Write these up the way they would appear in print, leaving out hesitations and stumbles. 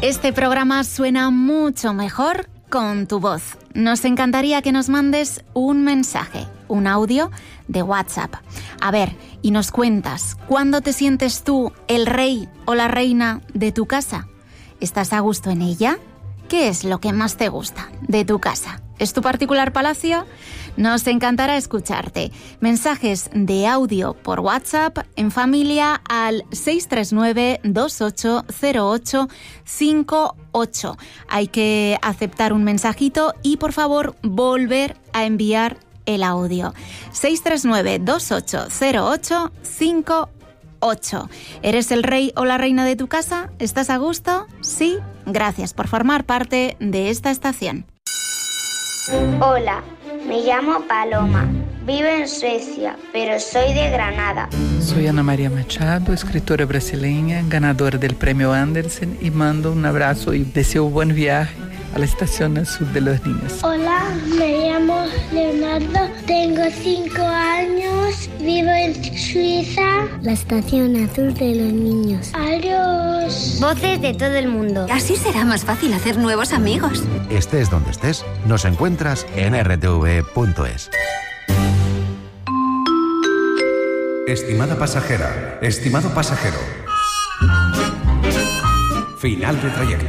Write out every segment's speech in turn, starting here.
Este programa suena mucho mejor con tu voz. Nos encantaría que nos mandes un mensaje, un audio de WhatsApp. A ver, y nos cuentas, ¿cuándo te sientes tú el rey o la reina de tu casa? ¿Estás a gusto en ella? ¿Qué es lo que más te gusta de tu casa? ¿Es tu particular palacio? Nos encantará escucharte. Mensajes de audio por WhatsApp en familia al 639-280858. Hay que aceptar un mensajito y, por favor, volver a enviar el audio. 639-280858. ¿Eres el rey o la reina de tu casa? ¿Estás a gusto? Sí. Gracias por formar parte de esta estación. Hola, me llamo Paloma, vivo en Suecia, pero soy de Granada. Soy Ana María Machado, escritora brasileña, ganadora del premio Andersen, y mando un abrazo y deseo buen viaje a la Estación Azul de los Niños. Hola, me llamo Leonardo, tengo 5 años, vivo en Suiza. La Estación Azul de los Niños. Adiós. Voces de todo el mundo. Así será más fácil hacer nuevos amigos. Estés donde estés, nos encuentras en rtv.es. Estimada pasajera, estimado pasajero. Final de trayecto.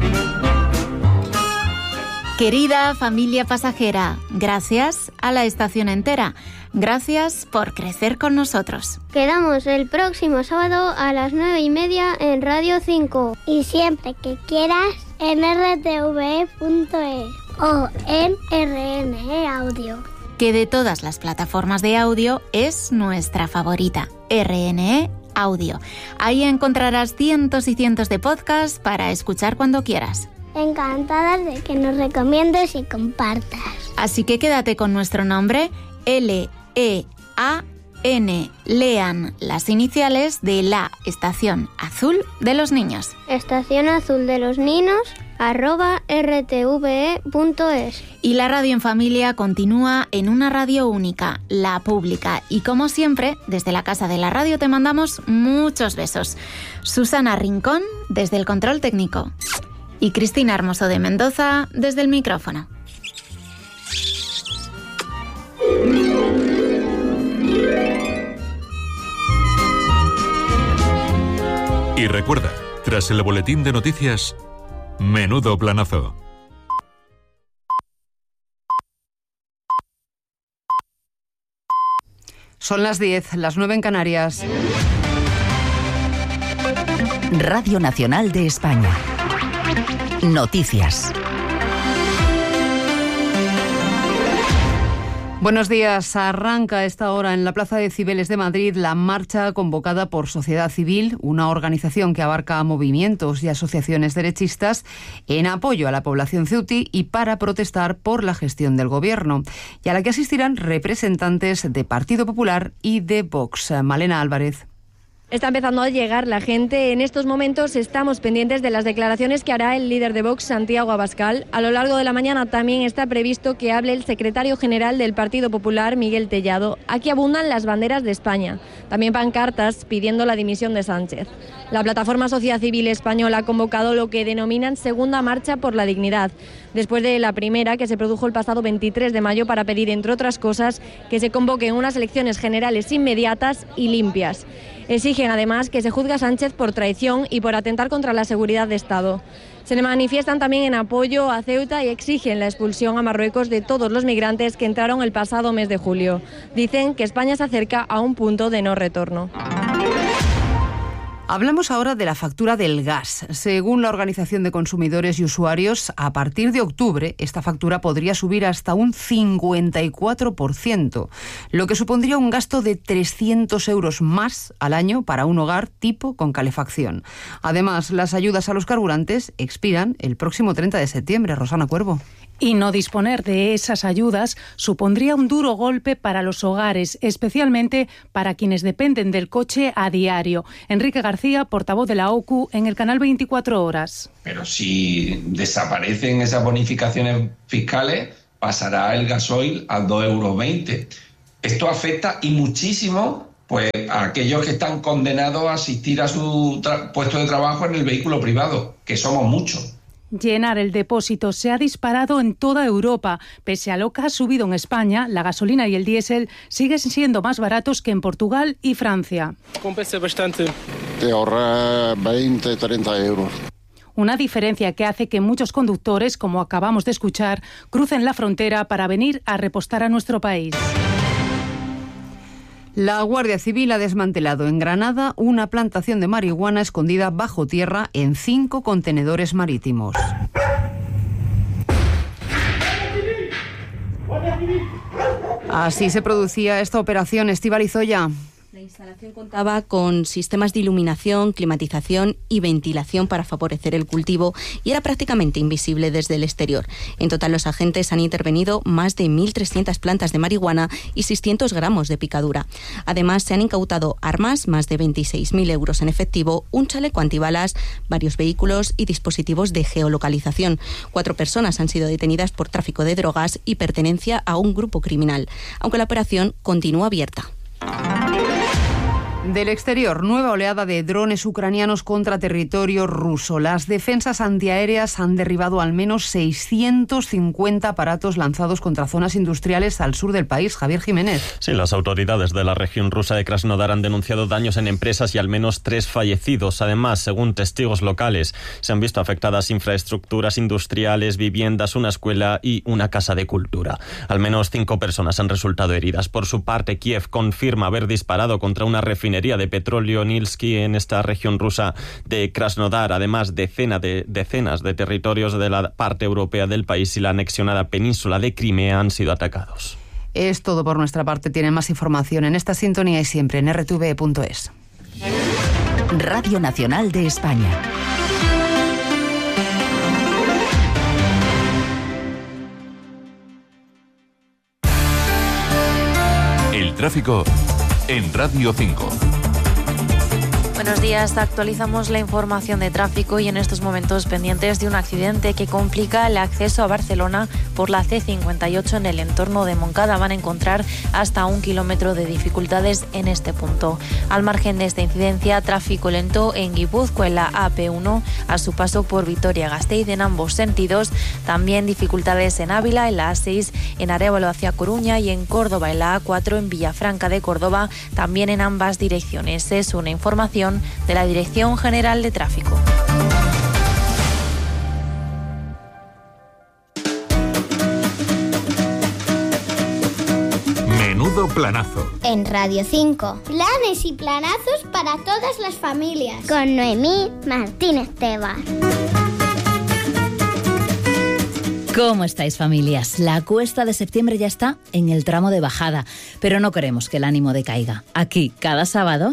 Querida familia pasajera, gracias a la estación entera. Gracias por crecer con nosotros. Quedamos el próximo sábado a las 9:30 en Radio 5. Y siempre que quieras en rtv.es o en RNE Audio. Que de todas las plataformas de audio es nuestra favorita, RNE Audio. Ahí encontrarás cientos y cientos de podcasts para escuchar cuando quieras. Encantadas de que nos recomiendes y compartas. Así que quédate con nuestro nombre, LEAN. Lean las iniciales de la Estación Azul de los Niños. Estación Azul de los Niños @rtve.es. Y la radio en familia continúa en una radio única, la pública. Y como siempre, desde la Casa de la Radio te mandamos muchos besos. Susana Rincón, desde el control técnico. Y Cristina Hermoso de Mendoza, desde el micrófono. Y recuerda, tras el boletín de noticias, menudo planazo. Son las 10, las 9 en Canarias. Radio Nacional de España. Noticias. Buenos días. Arranca a esta hora en la Plaza de Cibeles de Madrid la marcha convocada por Sociedad Civil, una organización que abarca movimientos y asociaciones derechistas, en apoyo a la población ceutí y para protestar por la gestión del gobierno, y a la que asistirán representantes de Partido Popular y de Vox. Malena Álvarez. Está empezando a llegar la gente. En estos momentos estamos pendientes de las declaraciones que hará el líder de Vox, Santiago Abascal. A lo largo de la mañana también está previsto que hable el secretario general del Partido Popular, Miguel Tellado. Aquí abundan las banderas de España, también pancartas pidiendo la dimisión de Sánchez. La plataforma Sociedad Civil Española ha convocado lo que denominan Segunda Marcha por la Dignidad, después de la primera, que se produjo el pasado 23 de mayo para pedir, entre otras cosas, que se convoquen unas elecciones generales inmediatas y limpias. Exigen además que se juzgue a Sánchez por traición y por atentar contra la seguridad de Estado. Se manifiestan también en apoyo a Ceuta y exigen la expulsión a Marruecos de todos los migrantes que entraron el pasado mes de julio. Dicen que España se acerca a un punto de no retorno. Hablamos ahora de la factura del gas. Según la Organización de Consumidores y Usuarios, a partir de octubre esta factura podría subir hasta un 54%, lo que supondría un gasto de 300 euros más al año para un hogar tipo con calefacción. Además, las ayudas a los carburantes expiran el próximo 30 de septiembre. Rosana Cuervo. Y no disponer de esas ayudas supondría un duro golpe para los hogares, especialmente para quienes dependen del coche a diario. Enrique García, portavoz de la OCU, en el canal 24 Horas. Pero si desaparecen esas bonificaciones fiscales, pasará el gasoil a 2,20 €. Esto afecta y muchísimo pues a aquellos que están condenados a asistir a su puesto de trabajo en el vehículo privado, que somos muchos. Llenar el depósito se ha disparado en toda Europa. Pese a lo que ha subido en España, la gasolina y el diésel siguen siendo más baratos que en Portugal y Francia. Compensa bastante. Te ahorra 20, 30 euros. Una diferencia que hace que muchos conductores, como acabamos de escuchar, crucen la frontera para venir a repostar a nuestro país. La Guardia Civil ha desmantelado en Granada una plantación de marihuana escondida bajo tierra en 5 contenedores marítimos. Así se producía esta operación. Estíbaliz Oya. La instalación contaba con sistemas de iluminación, climatización y ventilación para favorecer el cultivo y era prácticamente invisible desde el exterior. En total, los agentes han intervenido más de 1.300 plantas de marihuana y 600 gramos de picadura. Además, se han incautado armas, más de 26.000 euros en efectivo, un chaleco antibalas, varios vehículos y dispositivos de geolocalización. 4 personas han sido detenidas por tráfico de drogas y pertenencia a un grupo criminal, aunque la operación continúa abierta. Del exterior, nueva oleada de drones ucranianos contra territorio ruso. Las defensas antiaéreas han derribado al menos 650 aparatos lanzados contra zonas industriales al sur del país. Javier Jiménez. Sí, las autoridades de la región rusa de Krasnodar han denunciado daños en empresas y al menos 3 fallecidos. Además, según testigos locales, se han visto afectadas infraestructuras industriales, viviendas, una escuela y una casa de cultura. Al menos 5 personas han resultado heridas. Por su parte, Kiev confirma haber disparado contra una refinería de petróleo Nilsky en esta región rusa de Krasnodar. Además, decenas de territorios de la parte europea del país y la anexionada península de Crimea han sido atacados. Es todo por nuestra parte. Tienen más información en esta sintonía y siempre en rtv.es. Radio Nacional de España. El tráfico en Radio 5. Buenos días, actualizamos la información de tráfico y en estos momentos pendientes de un accidente que complica el acceso a Barcelona por la C58 en el entorno de Montcada. Van a encontrar hasta 1 kilómetro de dificultades en este punto. Al margen de esta incidencia, tráfico lento en Guipúzcoa en la AP1 a su paso por Vitoria-Gasteiz en ambos sentidos. También dificultades en Ávila, en la A6 en Arévalo hacia Coruña y en Córdoba en la A4 en Villafranca de Córdoba, también en ambas direcciones. Es una información de la Dirección General de Tráfico. Menudo planazo. En Radio 5. Planes y planazos para todas las familias. Con Noemí Martínez Tebas. ¿Cómo estáis, familias? La cuesta de septiembre ya está en el tramo de bajada, pero no queremos que el ánimo decaiga. Aquí, cada sábado...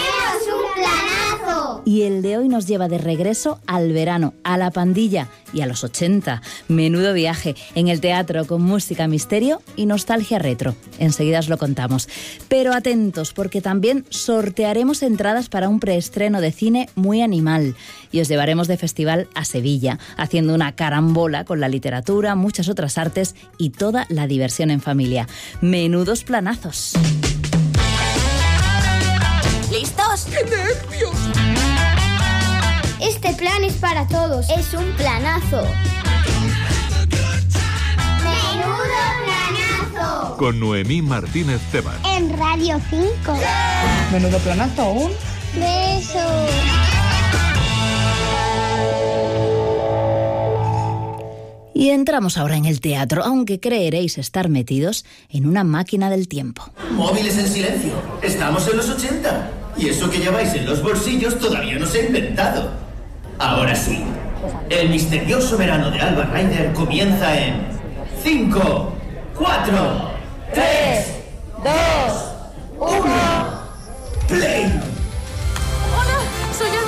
Y el de hoy nos lleva de regreso al verano, a la pandilla y a los 80. Menudo viaje en el teatro con música, misterio y nostalgia retro. Enseguida os lo contamos. Pero atentos, porque también sortearemos entradas para un preestreno de cine muy animal. Y os llevaremos de festival a Sevilla, haciendo una carambola con la literatura, muchas otras artes y toda la diversión en familia. Menudos planazos. ¿Listos? ¡Qué nervios! Este plan es para todos. Es un planazo. ¡Menudo planazo! Con Noemí Martínez Tebas. En Radio 5. Menudo planazo aún. Beso. Y entramos ahora en el teatro, aunque creeréis estar metidos en una máquina del tiempo. Móviles en silencio. Estamos en los 80. Y eso que lleváis en los bolsillos todavía no se ha inventado. Ahora sí, el misterioso verano de Alba Ryder comienza en 5, 4, 3,